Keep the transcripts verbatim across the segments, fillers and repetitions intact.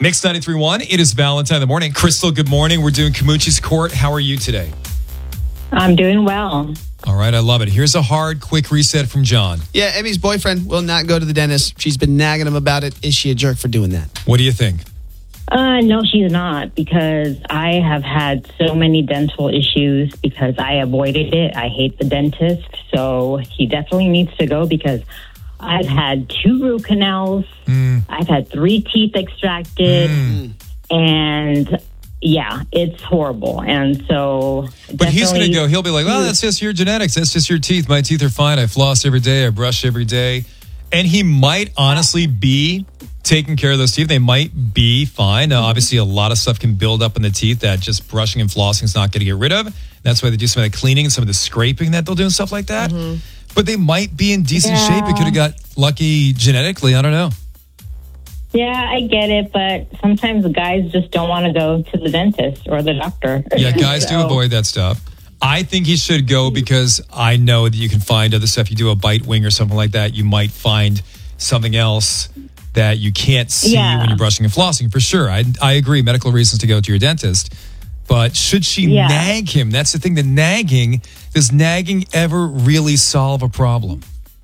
Mix ninety-three point one, it is Valentine in the morning. Crystal, good morning. We're doing Camucci's Court. How are you today? I'm doing well. All right, I love it. Here's a hard, quick reset from John. Yeah, Emmy's boyfriend will not go to the dentist. She's been nagging him about it. Is she a jerk for doing that? What do you think? Uh, no, she's not, because I have had so many dental issues because I avoided it. I hate the dentist, so he definitely needs to go because I've had two root canals. Mm. I've had three teeth extracted, mm. and yeah, it's horrible. And so, but he's going to go. He'll be like, "Well, that's just your genetics. That's just your teeth. My teeth are fine. I floss every day. I brush every day." And he might honestly be taking care of those teeth. They might be fine. Now, obviously, a lot of stuff can build up in the teeth that just brushing and flossing is not going to get rid of. That's why they do some of the cleaning and some of the scraping that they'll do and stuff like that. Mm-hmm. But they might be in decent yeah. shape. It could have got lucky genetically. I don't know. Yeah, I get it. But sometimes guys just don't want to go to the dentist or the doctor. Yeah, guys so. do avoid that stuff. I think he should go because I know that you can find other stuff. You do a bite wing or something like that, you might find something else that you can't see yeah. when you're brushing and flossing. For sure. I, I agree. Medical reasons to go to your dentist. But should she yeah. nag him? That's the thing. The nagging, does nagging ever really solve a problem?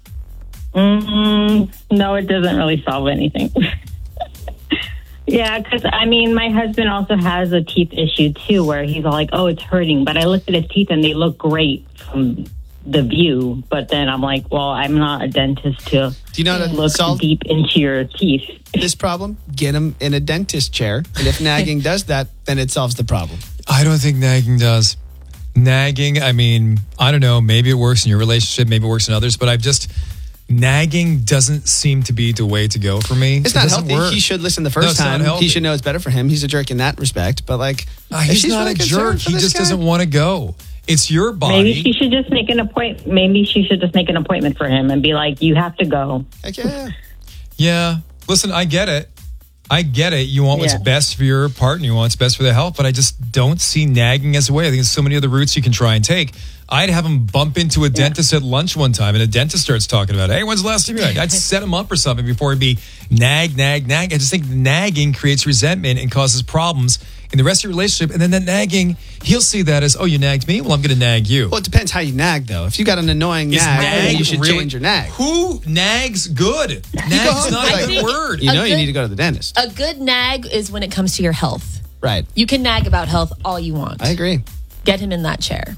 Mm, no, it doesn't really solve anything. Yeah, because, I mean, my husband also has a teeth issue, too, where he's all like, oh, it's hurting. But I look at his teeth, and they look great from the view. But then I'm like, well, I'm not a dentist to Do you know how to look solve deep into your teeth. This problem? Get him in a dentist chair. And if nagging does that, then it solves the problem. I don't think nagging does. Nagging, I mean, I don't know. Maybe it works in your relationship. Maybe it works in others. But I've just... Nagging doesn't seem to be the way to go for me. It's it not healthy. Work. He should listen the first no, time. He should know it's better for him. He's a jerk in that respect. But like, uh, he's not really a jerk. He just guy? doesn't want to go. It's your body. Maybe she should just make an appointment. Maybe she should just make an appointment for him and be like, "You have to go." Heck yeah. Yeah. Listen, I get it. I get it. You want what's yeah. best for your partner. You want what's best for their health. But I just don't see nagging as a way. I think there's so many other routes you can try and take. I'd have him bump into a dentist yeah. at lunch one time, and a dentist starts talking about, hey, when's the last time you had? I'd set him up or something before it'd be nag, nag, nag. I just think nagging creates resentment and causes problems in the rest of your relationship. And then that nagging, he'll see that as, oh, you nagged me? Well, I'm going to nag you. Well, it depends how you nag, though. If you got an annoying Is nag, nag you should really, change your nag. Who nags good? Nag's not a good word. You know good, you need to go to the dentist. A good nag is when it comes to your health. Right. You can nag about health all you want. I agree. Get him in that chair.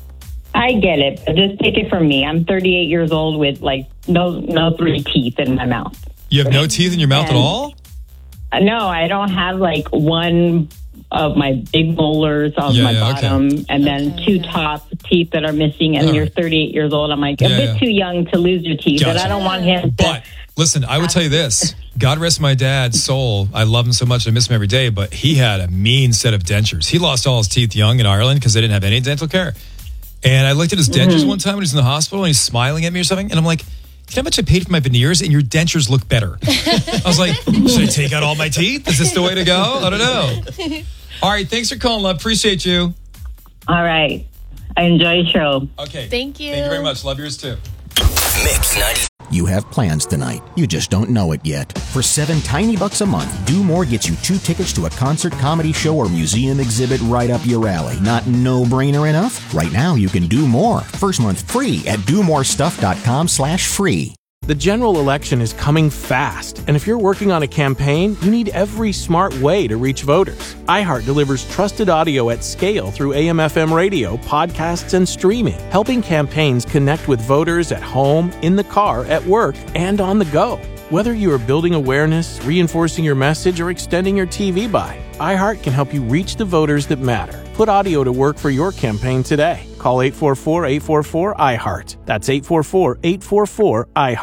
I get it, but just take it from me. I'm thirty-eight years old with like no no three teeth in my mouth. You have no teeth in your mouth and, at all? No, I don't have like one of my big molars on yeah, my yeah, bottom, okay. and then okay, two yeah. top teeth that are missing. And all you're right. thirty-eight years old. I'm like a yeah, bit yeah. too young to lose your teeth, gotcha. But I don't want him. To but listen, I would tell you this: God rest my dad's soul. I love him so much. I miss him every day. But he had a mean set of dentures. He lost all his teeth young in Ireland because they didn't have any dental care. And I looked at his dentures mm-hmm. one time when he was in the hospital and he's smiling at me or something. And I'm like, you know how much I paid for my veneers and your dentures look better? I was like, should I take out all my teeth? Is this the way to go? I don't know. All right. Thanks for calling, love. Appreciate you. All right. I enjoy your show. Okay. Thank you. Thank you very much. Love yours too. Mix ninety. You have plans tonight. You just don't know it yet. For seven tiny bucks a month, Do More gets you two tickets to a concert, comedy show, or museum exhibit right up your alley. Not no-brainer enough? Right now, you can do more. First month free at do more stuff dot com slash free. The general election is coming fast, and if you're working on a campaign, you need every smart way to reach voters. iHeart delivers trusted audio at scale through A M F M radio, podcasts, and streaming, helping campaigns connect with voters at home, in the car, at work, and on the go. Whether you are building awareness, reinforcing your message, or extending your T V buy, iHeart can help you reach the voters that matter. Put audio to work for your campaign today. Call eight four four, eight four four, I HEART. That's eight four four, eight four four, I HEART.